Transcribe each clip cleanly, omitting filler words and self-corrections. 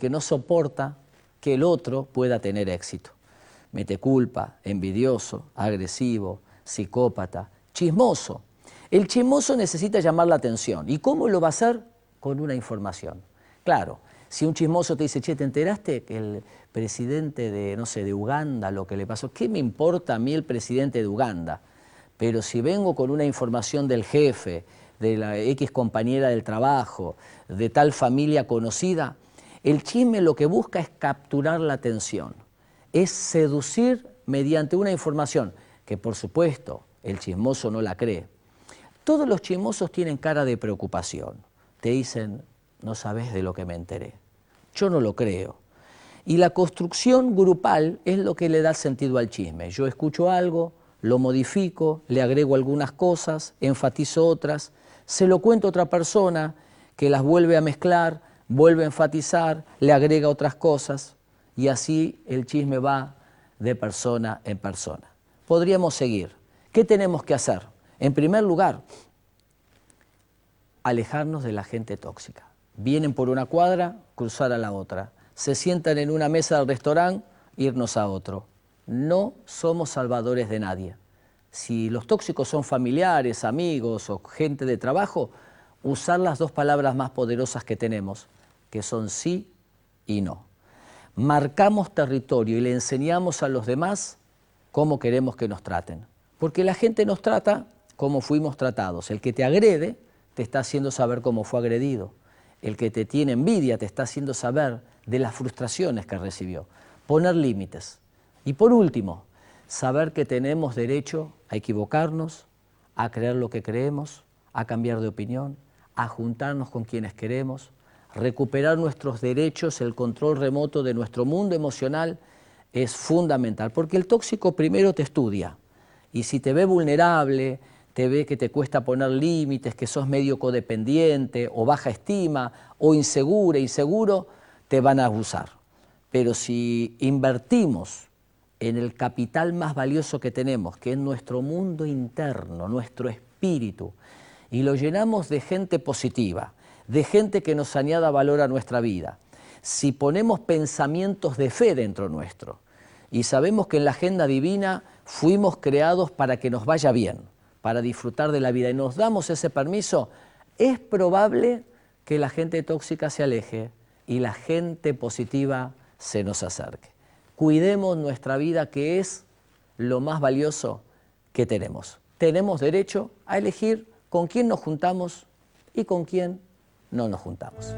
porque no soporta que el otro pueda tener éxito. Mete culpa, envidioso, agresivo, psicópata, chismoso. El chismoso necesita llamar la atención. ¿Y cómo lo va a hacer? Con una información. Claro, si un chismoso te dice, che, ¿te enteraste que el presidente de, no sé, de Uganda, lo que le pasó? ¿Qué me importa a mí el presidente de Uganda? Pero si vengo con una información del jefe, de la X compañera del trabajo, de tal familia conocida, el chisme lo que busca es capturar la atención, es seducir mediante una información que, por supuesto, el chismoso no la cree. Todos los chismosos tienen cara de preocupación. Te dicen, no sabes de lo que me enteré. Yo no lo creo. Y la construcción grupal es lo que le da sentido al chisme. Yo escucho algo, lo modifico, le agrego algunas cosas, enfatizo otras, se lo cuento a otra persona que las vuelve a mezclar, vuelve a enfatizar, le agrega otras cosas y así el chisme va de persona en persona. Podríamos seguir. ¿Qué tenemos que hacer? En primer lugar, alejarnos de la gente tóxica. Vienen por una cuadra, cruzar a la otra. Se sientan en una mesa del restaurante, irnos a otro. No somos salvadores de nadie. Si los tóxicos son familiares, amigos o gente de trabajo, usar las dos palabras más poderosas que tenemos, que son sí y no. Marcamos territorio y le enseñamos a los demás cómo queremos que nos traten. Porque la gente nos trata como fuimos tratados. El que te agrede te está haciendo saber cómo fue agredido. El que te tiene envidia te está haciendo saber de las frustraciones que recibió. Poner límites. Y por último, saber que tenemos derecho a equivocarnos, a creer lo que creemos, a cambiar de opinión, a juntarnos con quienes queremos, recuperar nuestros derechos, el control remoto de nuestro mundo emocional es fundamental, porque el tóxico primero te estudia y si te ve vulnerable, te ve que te cuesta poner límites, que sos medio codependiente o baja estima o insegura, inseguro, te van a abusar. Pero si invertimos en el capital más valioso que tenemos, que es nuestro mundo interno, nuestro espíritu, y lo llenamos de gente positiva, de gente que nos añada valor a nuestra vida, si ponemos pensamientos de fe dentro nuestro, y sabemos que en la agenda divina fuimos creados para que nos vaya bien, para disfrutar de la vida, y nos damos ese permiso, es probable que la gente tóxica se aleje y la gente positiva se nos acerque. Cuidemos nuestra vida, que es lo más valioso que tenemos. Tenemos derecho a elegir con quién nos juntamos y con quién no nos juntamos.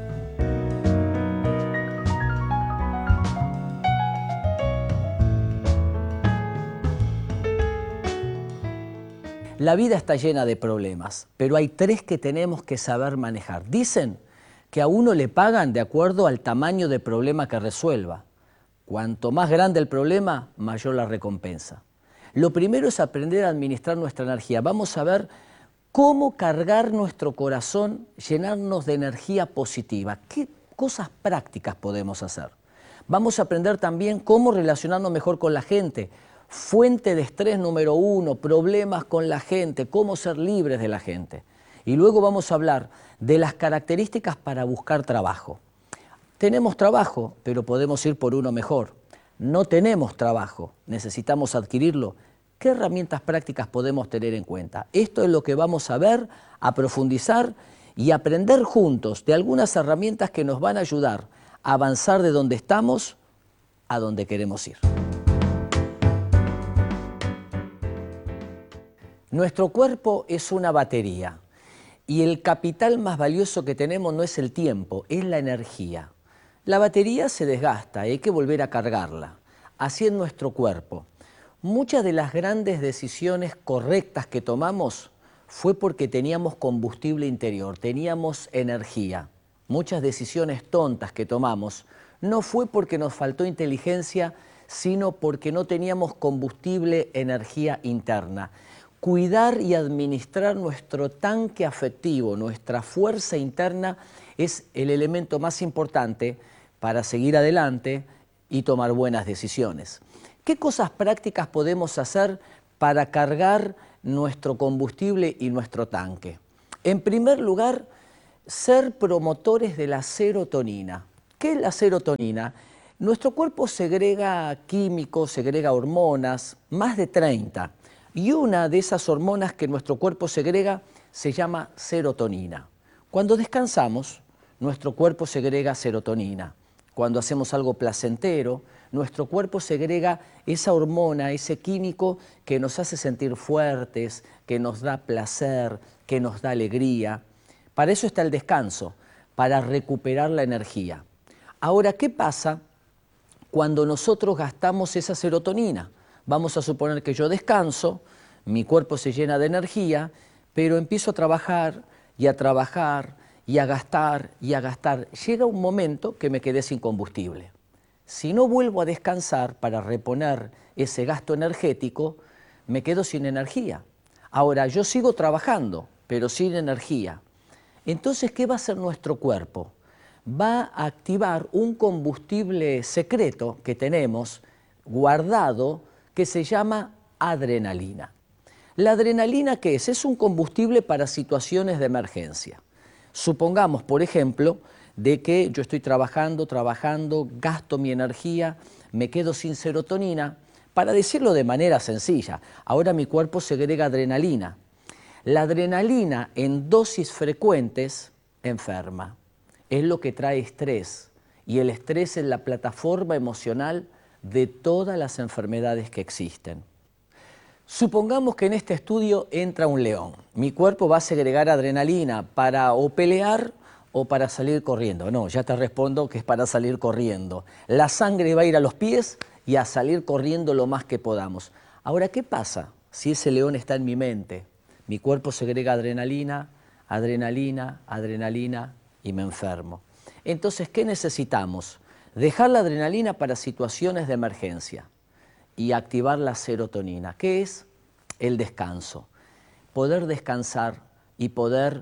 La vida está llena de problemas, pero hay tres que tenemos que saber manejar. Dicen que a uno le pagan de acuerdo al tamaño de problema que resuelva. Cuanto más grande el problema, mayor la recompensa. Lo primero es aprender a administrar nuestra energía. Vamos a ver cómo cargar nuestro corazón, llenarnos de energía positiva. ¿Qué cosas prácticas podemos hacer? Vamos a aprender también cómo relacionarnos mejor con la gente. Fuente de estrés número 1, problemas con la gente, cómo ser libres de la gente. Y luego vamos a hablar de las características para buscar trabajo. Tenemos trabajo, pero podemos ir por uno mejor. No tenemos trabajo, necesitamos adquirirlo. ¿Qué herramientas prácticas podemos tener en cuenta? Esto es lo que vamos a ver, a profundizar y aprender juntos de algunas herramientas que nos van a ayudar a avanzar de donde estamos a donde queremos ir. Nuestro cuerpo es una batería y el capital más valioso que tenemos no es el tiempo, es la energía. La batería se desgasta, hay que volver a cargarla. Así es nuestro cuerpo. Muchas de las grandes decisiones correctas que tomamos fue porque teníamos combustible interior, teníamos energía. Muchas decisiones tontas que tomamos no fue porque nos faltó inteligencia, sino porque no teníamos combustible, energía interna. Cuidar y administrar nuestro tanque afectivo, nuestra fuerza interna, es el elemento más importante para seguir adelante y tomar buenas decisiones. ¿Qué cosas prácticas podemos hacer para cargar nuestro combustible y nuestro tanque? En primer lugar, ser promotores de la serotonina. ¿Qué es la serotonina? Nuestro cuerpo segrega químicos, segrega hormonas, más de 30. Y una de esas hormonas que nuestro cuerpo segrega se llama serotonina. Cuando descansamos, nuestro cuerpo segrega serotonina. Cuando hacemos algo placentero, nuestro cuerpo segrega esa hormona, ese químico que nos hace sentir fuertes, que nos da placer, que nos da alegría. Para eso está el descanso, para recuperar la energía. Ahora, ¿qué pasa cuando nosotros gastamos esa serotonina? Vamos a suponer que yo descanso, mi cuerpo se llena de energía, pero empiezo a trabajar y a trabajar y a gastar y a gastar. Llega un momento que me quedé sin combustible. Si no vuelvo a descansar para reponer ese gasto energético, me quedo sin energía. Ahora, yo sigo trabajando, pero sin energía. Entonces, ¿qué va a hacer nuestro cuerpo? Va a activar un combustible secreto que tenemos guardado que se llama adrenalina. ¿La adrenalina qué es? Es un combustible para situaciones de emergencia. Supongamos, por ejemplo, de que yo estoy trabajando, gasto mi energía, me quedo sin serotonina. Para decirlo de manera sencilla, ahora mi cuerpo segrega adrenalina. La adrenalina en dosis frecuentes enferma. Es lo que trae estrés, y el estrés es la plataforma emocional de todas las enfermedades que existen. Supongamos que en este estudio entra un león. Mi cuerpo va a segregar adrenalina para o pelear o para salir corriendo. No, ya te respondo que es para salir corriendo. La sangre va a ir a los pies y a salir corriendo lo más que podamos. Ahora, ¿qué pasa si ese león está en mi mente? Mi cuerpo segrega adrenalina, adrenalina, adrenalina y me enfermo. Entonces, ¿qué necesitamos? Dejar la adrenalina para situaciones de emergencia y activar la serotonina, que es el descanso. Poder descansar y poder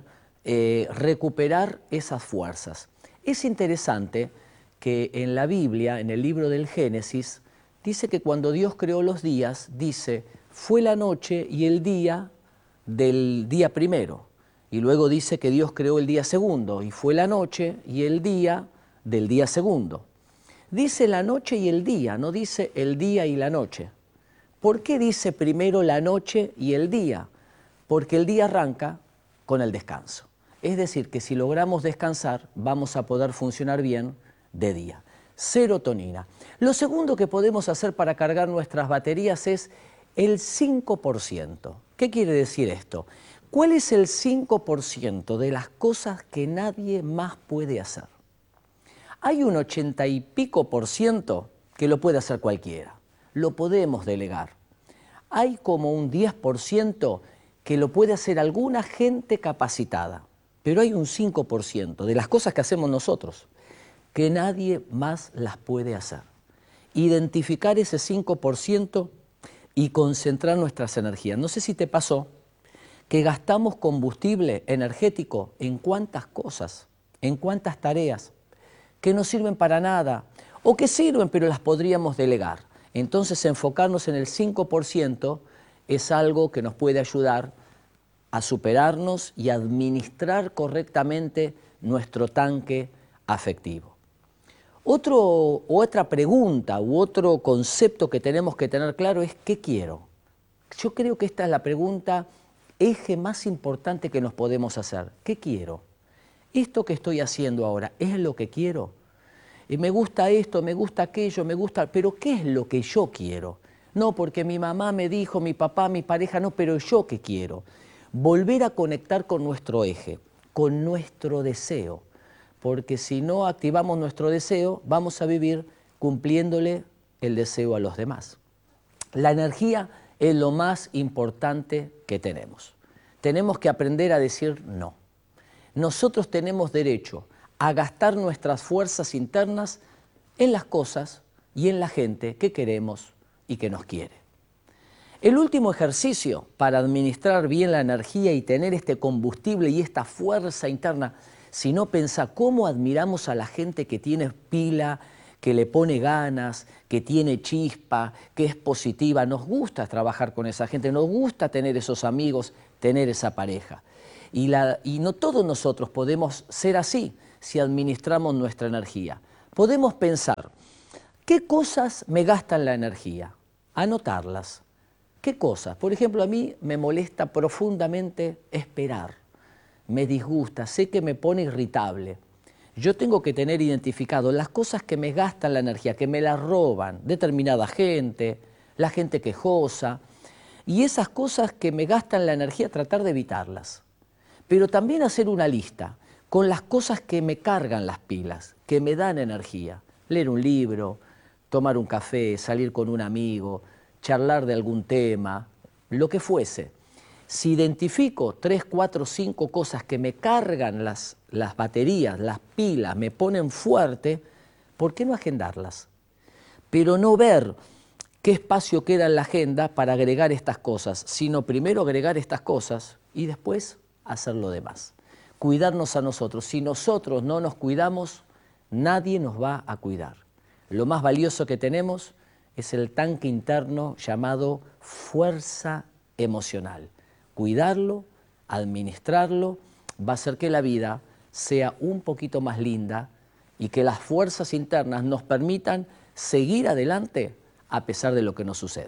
recuperar esas fuerzas. Es interesante que en la Biblia, en el libro del Génesis, dice que cuando Dios creó los días, dice, fue la noche y el día del día primero. Y luego dice que Dios creó el día segundo, y fue la noche y el día del día segundo. Dice la noche y el día, no dice el día y la noche. ¿Por qué dice primero la noche y el día? Porque el día arranca con el descanso. Es decir, que si logramos descansar, vamos a poder funcionar bien de día. Serotonina. Lo segundo que podemos hacer para cargar nuestras baterías es el 5%. ¿Qué quiere decir esto? ¿Cuál es el 5% de las cosas que nadie más puede hacer? Hay un 80 y pico por ciento que lo puede hacer cualquiera. Lo podemos delegar. Hay como un 10% que lo puede hacer alguna gente capacitada. Pero hay un 5% de las cosas que hacemos nosotros que nadie más las puede hacer. Identificar ese 5% y concentrar nuestras energías. No sé si te pasó que gastamos combustible energético en cuántas cosas, en cuántas tareas que no sirven para nada o que sirven pero las podríamos delegar. Entonces enfocarnos en el 5% es algo que nos puede ayudar a superarnos y a administrar correctamente nuestro tanque afectivo. Otra pregunta u otro concepto que tenemos que tener claro es ¿qué quiero? Yo creo que esta es la pregunta eje más importante que nos podemos hacer. ¿Qué quiero? ¿Esto que estoy haciendo ahora es lo que quiero? Me gusta esto, me gusta aquello, me gusta, pero ¿qué es lo que yo quiero? No, porque mi mamá me dijo, mi papá, mi pareja, no, pero ¿yo qué quiero? Volver a conectar con nuestro eje, con nuestro deseo, porque si no activamos nuestro deseo, vamos a vivir cumpliéndole el deseo a los demás. La energía es lo más importante que tenemos. Tenemos que aprender a decir no. Nosotros tenemos derecho a gastar nuestras fuerzas internas en las cosas y en la gente que queremos y que nos quiere. El último ejercicio para administrar bien la energía y tener este combustible y esta fuerza interna, si no pensá cómo admiramos a la gente que tiene pila, que le pone ganas, que tiene chispa, que es positiva. Nos gusta trabajar con esa gente, nos gusta tener esos amigos, tener esa pareja. Y no todos nosotros podemos ser así si administramos nuestra energía. podemos pensar, ¿qué cosas me gastan la energía? Anotarlas. ¿Qué cosas? Por ejemplo, a mí me molesta profundamente esperar, me disgusta, sé que me pone irritable. Yo tengo que tener identificado las cosas que me gastan la energía, que me la roban, determinada gente, la gente quejosa, y esas cosas que me gastan la energía, tratar de evitarlas. Pero también hacer una lista con las cosas que me cargan las pilas, que me dan energía. Leer un libro, tomar un café, salir con un amigo, charlar de algún tema, lo que fuese. Si identifico 3, 4, 5 cosas que me cargan las baterías, las pilas, me ponen fuerte, ¿por qué no agendarlas? Pero no ver qué espacio queda en la agenda para agregar estas cosas, sino primero agregar estas cosas y después hacer lo demás. Cuidarnos a nosotros. Si nosotros no nos cuidamos, nadie nos va a cuidar. Lo más valioso que tenemos es el tanque interno llamado fuerza emocional. Cuidarlo, administrarlo, va a hacer que la vida sea un poquito más linda y que las fuerzas internas nos permitan seguir adelante a pesar de lo que nos suceda.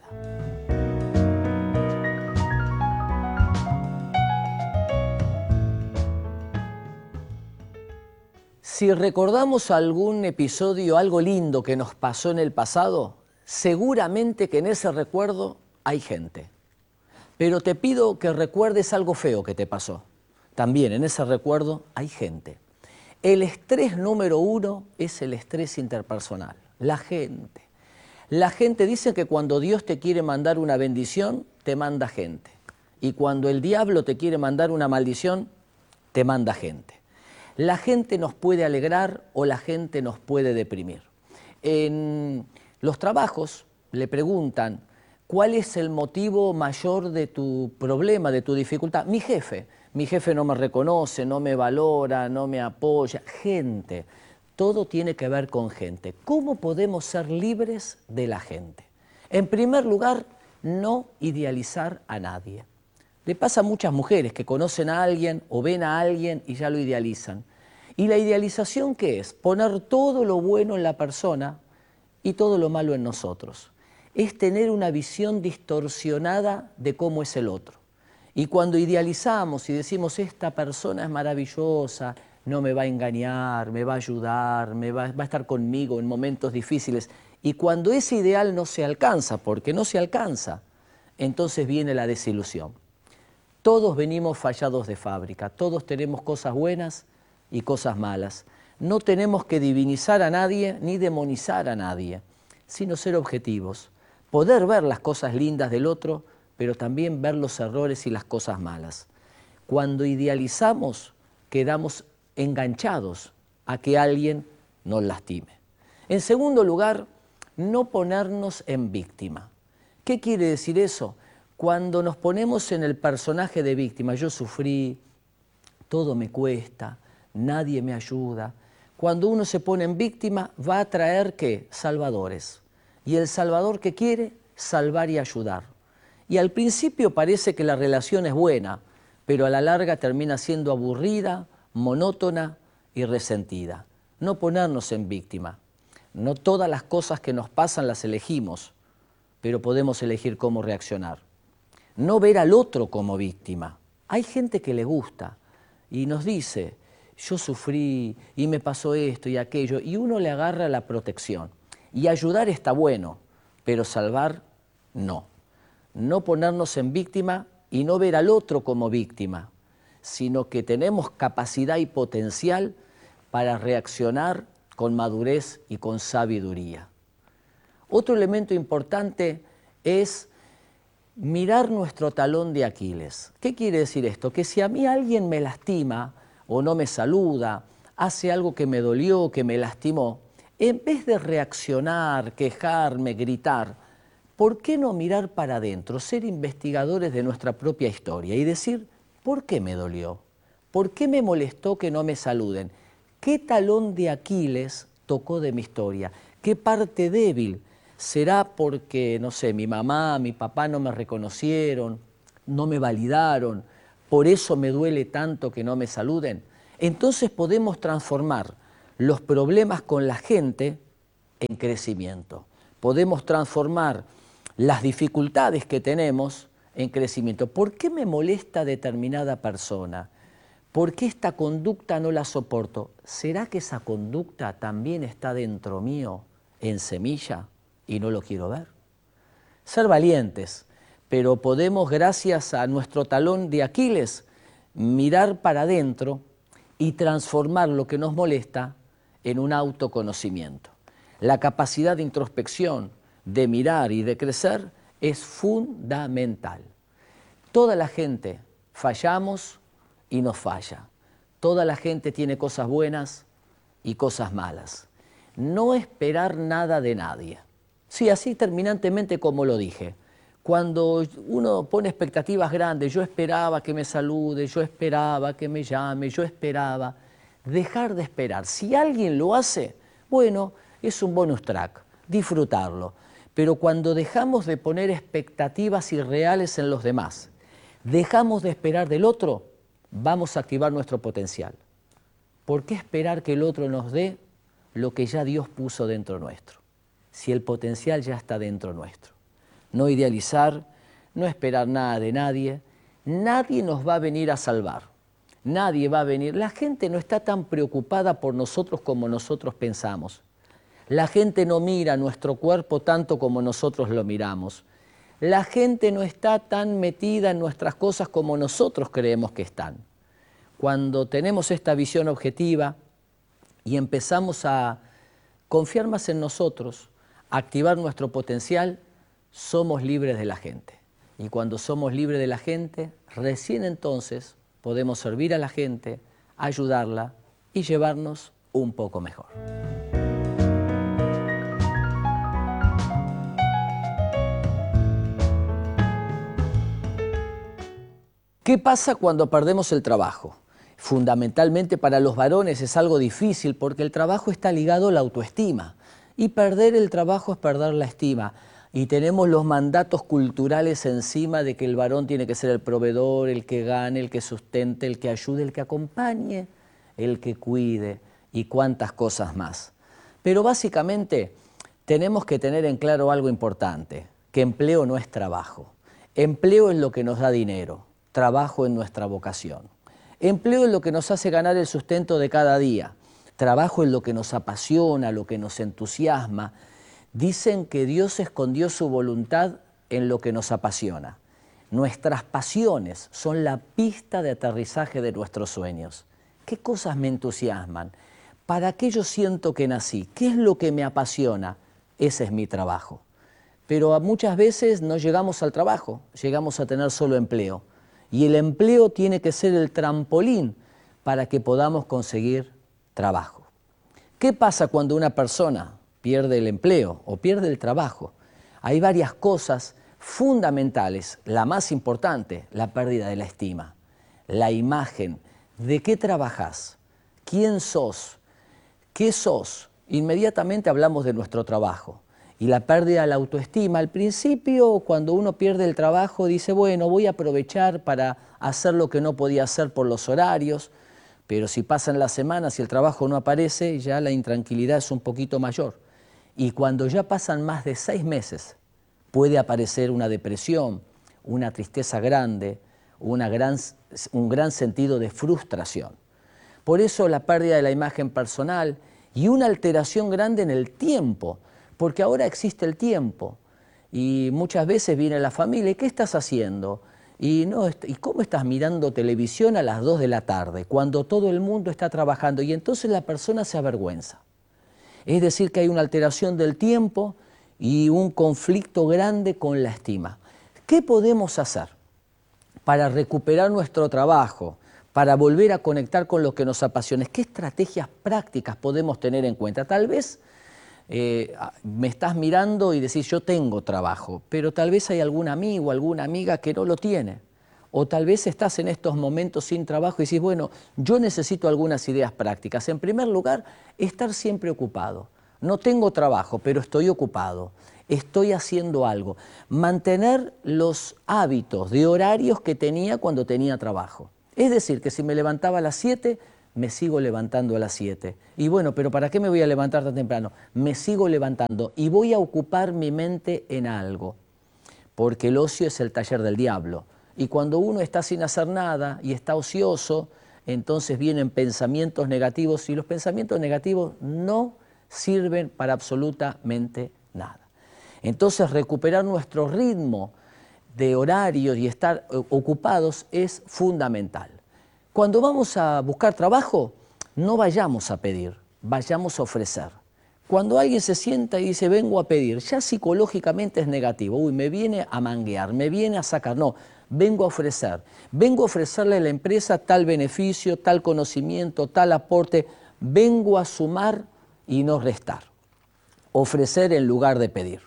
Si recordamos algún episodio, algo lindo que nos pasó en el pasado, seguramente que en ese recuerdo hay gente. Pero te pido que recuerdes algo feo que te pasó. También en ese recuerdo hay gente. El estrés número 1 es el estrés interpersonal, la gente. La gente dice que cuando Dios te quiere mandar una bendición, te manda gente. Y cuando el diablo te quiere mandar una maldición, te manda gente. La gente nos puede alegrar o la gente nos puede deprimir. En los trabajos le preguntan, ¿cuál es el motivo mayor de tu problema, de tu dificultad? Mi jefe no me reconoce, no me valora, no me apoya. Gente, todo tiene que ver con gente. ¿Cómo podemos ser libres de la gente? En primer lugar, no idealizar a nadie. Le pasa a muchas mujeres que conocen a alguien o ven a alguien y ya lo idealizan. ¿Y la idealización qué es? Poner todo lo bueno en la persona y todo lo malo en nosotros. Es tener una visión distorsionada de cómo es el otro. Y cuando idealizamos y decimos, esta persona es maravillosa, no me va a engañar, me va a ayudar, va a estar conmigo en momentos difíciles, y cuando ese ideal no se alcanza, porque no se alcanza, entonces viene la desilusión. Todos venimos fallados de fábrica, todos tenemos cosas buenas y cosas malas. No tenemos que divinizar a nadie ni demonizar a nadie, sino ser objetivos. Poder ver las cosas lindas del otro, pero también ver los errores y las cosas malas. Cuando idealizamos, quedamos enganchados a que alguien nos lastime. En segundo lugar, no ponernos en víctima. ¿Qué quiere decir eso? Cuando nos ponemos en el personaje de víctima, yo sufrí, todo me cuesta, nadie me ayuda. Cuando uno se pone en víctima, va a traer ¿qué? Salvadores. Y el salvador que quiere, salvar y ayudar. Y al principio parece que la relación es buena, pero a la larga termina siendo aburrida, monótona y resentida. No ponernos en víctima. No todas las cosas que nos pasan las elegimos, pero podemos elegir cómo reaccionar. No ver al otro como víctima. Hay gente que le gusta y nos dice, yo sufrí y me pasó esto y aquello, y uno le agarra la protección. Y ayudar está bueno, pero salvar no. No ponernos en víctima y no ver al otro como víctima, sino que tenemos capacidad y potencial para reaccionar con madurez y con sabiduría. Otro elemento importante es mirar nuestro talón de Aquiles. ¿Qué quiere decir esto? Que si a mí alguien me lastima o no me saluda, hace algo que me dolió, que me lastimó, en vez de reaccionar, quejarme, gritar, ¿por qué no mirar para adentro, ser investigadores de nuestra propia historia y decir, ¿por qué me dolió? ¿Por qué me molestó que no me saluden? ¿Qué talón de Aquiles tocó de mi historia? ¿Qué parte débil? ¿Será porque, no sé, mi mamá, mi papá no me reconocieron, no me validaron, por eso me duele tanto que no me saluden? Entonces podemos transformar los problemas con la gente en crecimiento. Podemos transformar las dificultades que tenemos en crecimiento. ¿Por qué me molesta determinada persona? ¿Por qué esta conducta no la soporto? ¿Será que esa conducta también está dentro mío en semilla y no lo quiero ver? Ser valientes, pero podemos, gracias a nuestro talón de Aquiles, mirar para adentro y transformar lo que nos molesta en un autoconocimiento. La capacidad de introspección, de mirar y de crecer es fundamental. Toda la gente fallamos y nos falla. Toda la gente tiene cosas buenas y cosas malas. No esperar nada de nadie. Sí, así terminantemente como lo dije. Cuando uno pone expectativas grandes, yo esperaba que me salude, yo esperaba que me llame, yo esperaba. Dejar de esperar. Si alguien lo hace, bueno, es un bonus track, disfrutarlo. Pero cuando dejamos de poner expectativas irreales en los demás, dejamos de esperar del otro, vamos a activar nuestro potencial. ¿Por qué esperar que el otro nos dé lo que ya Dios puso dentro nuestro? Si el potencial ya está dentro nuestro. No idealizar, no esperar nada de nadie. Nadie nos va a venir a salvar. Nadie va a venir. La gente no está tan preocupada por nosotros como nosotros pensamos. La gente no mira nuestro cuerpo tanto como nosotros lo miramos. La gente no está tan metida en nuestras cosas como nosotros creemos que están. Cuando tenemos esta visión objetiva y empezamos a confiar más en nosotros, a activar nuestro potencial, somos libres de la gente. Y cuando somos libres de la gente, recién entonces podemos servir a la gente, ayudarla y llevarnos un poco mejor. ¿Qué pasa cuando perdemos el trabajo? Fundamentalmente para los varones es algo difícil porque el trabajo está ligado a la autoestima y perder el trabajo es perder la estima. Y tenemos los mandatos culturales encima de que el varón tiene que ser el proveedor, el que gane, el que sustente, el que ayude, el que acompañe, el que cuide y cuántas cosas más. Pero básicamente tenemos que tener en claro algo importante, que empleo no es trabajo. Empleo es lo que nos da dinero, trabajo es nuestra vocación. Empleo es lo que nos hace ganar el sustento de cada día. Trabajo es lo que nos apasiona, lo que nos entusiasma. Dicen que Dios escondió su voluntad en lo que nos apasiona. Nuestras pasiones son la pista de aterrizaje de nuestros sueños. ¿Qué cosas me entusiasman? ¿Para qué yo siento que nací? ¿Qué es lo que me apasiona? Ese es mi trabajo. Pero muchas veces no llegamos al trabajo, llegamos a tener solo empleo. Y el empleo tiene que ser el trampolín para que podamos conseguir trabajo. ¿Qué pasa cuando una persona pierde el empleo o pierde el trabajo? Hay varias cosas fundamentales. La más importante, la pérdida de la estima, la imagen. ¿De qué trabajás? ¿Quién sos? ¿Qué sos? Inmediatamente hablamos de nuestro trabajo. Y la pérdida de la autoestima, al principio cuando uno pierde el trabajo dice, bueno, voy a aprovechar para hacer lo que no podía hacer por los horarios, pero si pasan las semanas y el trabajo no aparece, ya la intranquilidad es un poquito mayor. Y cuando ya pasan más de 6 meses, puede aparecer una depresión, una tristeza grande, un gran sentido de frustración. Por eso la pérdida de la imagen personal y una alteración grande en el tiempo, porque ahora existe el tiempo y muchas veces viene la familia, ¿y qué estás haciendo? ¿Y cómo estás mirando televisión a las 2 de la tarde, cuando todo el mundo está trabajando? Y entonces la persona se avergüenza. Es decir, que hay una alteración del tiempo y un conflicto grande con la estima. ¿Qué podemos hacer para recuperar nuestro trabajo, para volver a conectar con lo que nos apasiona? ¿Qué estrategias prácticas podemos tener en cuenta? Tal vez me estás mirando y decís, yo tengo trabajo, pero tal vez hay algún amigo, alguna amiga que no lo tiene. O tal vez estás en estos momentos sin trabajo y decís, bueno, yo necesito algunas ideas prácticas. En primer lugar, estar siempre ocupado. No tengo trabajo, pero estoy ocupado. Estoy haciendo algo. Mantener los hábitos de horarios que tenía cuando tenía trabajo. Es decir, que si me levantaba a las 7, me sigo levantando a las 7. Y bueno, pero ¿para qué me voy a levantar tan temprano? Me sigo levantando y voy a ocupar mi mente en algo, porque el ocio es el taller del diablo. Y cuando uno está sin hacer nada y está ocioso, entonces vienen pensamientos negativos y los pensamientos negativos no sirven para absolutamente nada. Entonces recuperar nuestro ritmo de horarios y estar ocupados es fundamental. Cuando vamos a buscar trabajo, no vayamos a pedir, vayamos a ofrecer. Cuando alguien se sienta y dice, vengo a pedir, ya psicológicamente es negativo. Uy, me viene a manguear, me viene a sacar. No, vengo a ofrecer. Vengo a ofrecerle a la empresa tal beneficio, tal conocimiento, tal aporte. Vengo a sumar y no restar. Ofrecer en lugar de pedir.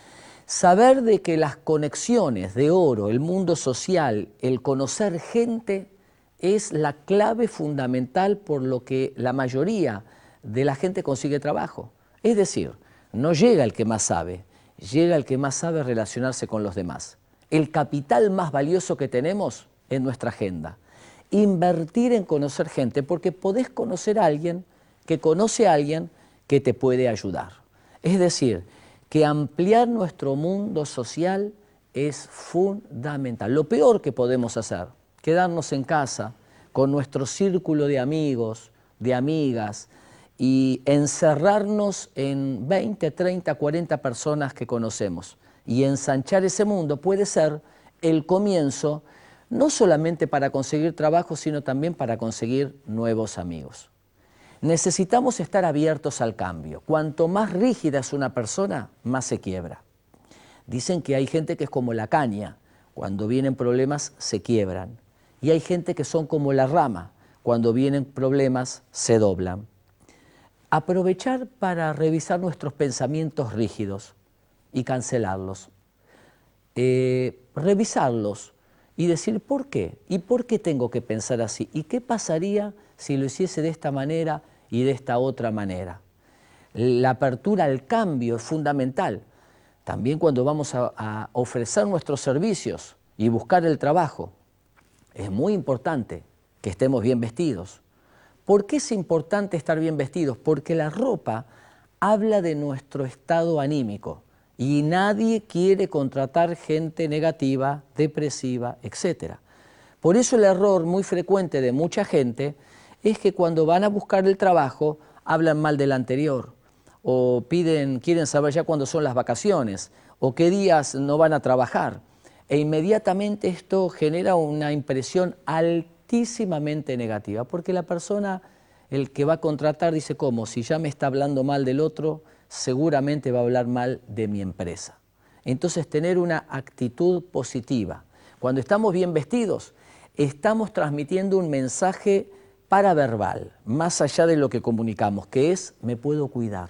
Saber de que las conexiones de oro, el mundo social, el conocer gente, es la clave fundamental por lo que la mayoría de la gente consigue trabajo. Es decir, no llega el que más sabe, llega el que más sabe relacionarse con los demás. El capital más valioso que tenemos es nuestra agenda. Invertir en conocer gente, porque podés conocer a alguien que conoce a alguien que te puede ayudar. Es decir, que ampliar nuestro mundo social es fundamental. Lo peor que podemos hacer, quedarnos en casa con nuestro círculo de amigos, de amigas, y encerrarnos en 20, 30, 40 personas que conocemos. Y ensanchar ese mundo puede ser el comienzo, no solamente para conseguir trabajo, sino también para conseguir nuevos amigos. Necesitamos estar abiertos al cambio. Cuanto más rígida es una persona, más se quiebra. Dicen que hay gente que es como la caña, cuando vienen problemas se quiebran. Y hay gente que son como la rama, cuando vienen problemas se doblan. Aprovechar para revisar nuestros pensamientos rígidos y cancelarlos. Revisarlos y decir ¿por qué? ¿Y por qué tengo que pensar así? ¿Y qué pasaría si lo hiciese de esta manera y de esta otra manera? La apertura al cambio es fundamental. También cuando vamos a ofrecer nuestros servicios y buscar el trabajo, es muy importante que estemos bien vestidos. ¿Por qué es importante estar bien vestidos? Porque la ropa habla de nuestro estado anímico y nadie quiere contratar gente negativa, depresiva, etc. Por eso el error muy frecuente de mucha gente es que cuando van a buscar el trabajo hablan mal del anterior o quieren saber ya cuándo son las vacaciones o qué días no van a trabajar. E inmediatamente esto genera una impresión altísimamente negativa, porque la persona, el que va a contratar, dice, ¿cómo? Si ya me está hablando mal del otro, seguramente va a hablar mal de mi empresa. Entonces, tener una actitud positiva. Cuando estamos bien vestidos, estamos transmitiendo un mensaje paraverbal, más allá de lo que comunicamos, que es, me puedo cuidar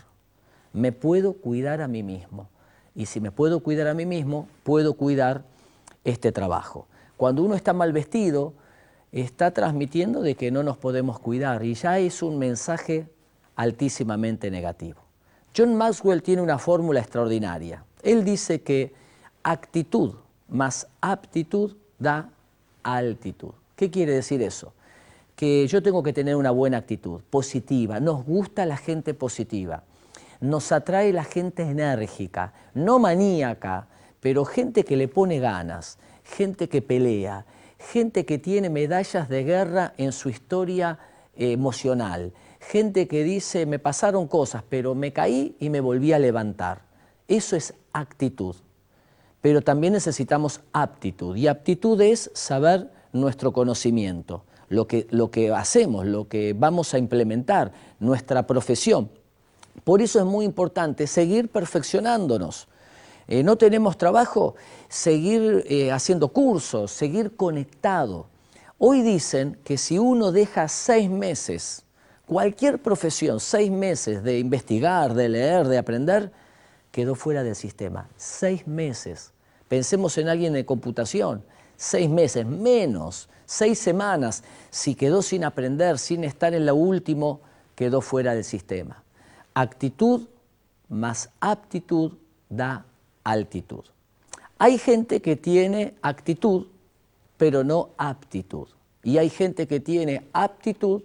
a mí mismo. Y si me puedo cuidar a mí mismo, puedo cuidar este trabajo. Cuando uno está mal vestido, está transmitiendo de que no nos podemos cuidar y ya es un mensaje altísimamente negativo. John Maxwell tiene una fórmula extraordinaria. Él dice que actitud más aptitud da altitud. ¿Qué quiere decir eso? Que yo tengo que tener una buena actitud, positiva. Nos gusta la gente positiva. Nos atrae la gente enérgica, no maníaca, pero gente que le pone ganas, gente que pelea, gente que tiene medallas de guerra en su historia emocional, gente que dice, me pasaron cosas, pero me caí y me volví a levantar. Eso es actitud. Pero también necesitamos aptitud, y aptitud es saber nuestro conocimiento, lo que hacemos, lo que vamos a implementar, nuestra profesión. Por eso es muy importante seguir perfeccionándonos. No tenemos trabajo, seguir haciendo cursos, seguir conectado. Hoy dicen que si uno deja 6 meses, cualquier profesión, 6 meses de investigar, de leer, de aprender, quedó fuera del sistema. 6 meses. Pensemos en alguien de computación, 6 meses, menos, 6 semanas. Si quedó sin aprender, sin estar en lo último, quedó fuera del sistema. Actitud más aptitud da altitud. Hay gente que tiene actitud, pero no aptitud. Y hay gente que tiene aptitud,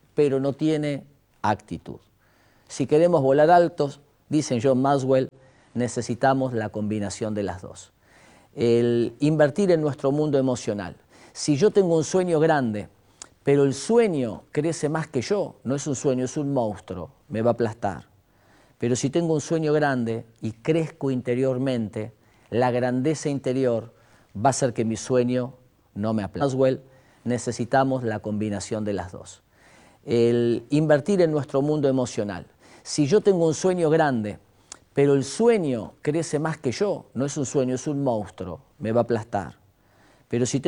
pero no tiene actitud. Si queremos volar altos, dicen John Maxwell, necesitamos la combinación de las dos. El invertir en nuestro mundo emocional. Si yo tengo un sueño grande, pero el sueño crece más que yo, no es un sueño, es un monstruo, me va a aplastar. Pero si tengo un sueño grande y crezco interiormente, la grandeza interior va a hacer que mi sueño no me aplaste. Maxwell, necesitamos la combinación de las dos. El invertir en nuestro mundo emocional. Si yo tengo un sueño grande, pero el sueño crece más que yo, no es un sueño, es un monstruo, me va a aplastar. Pero si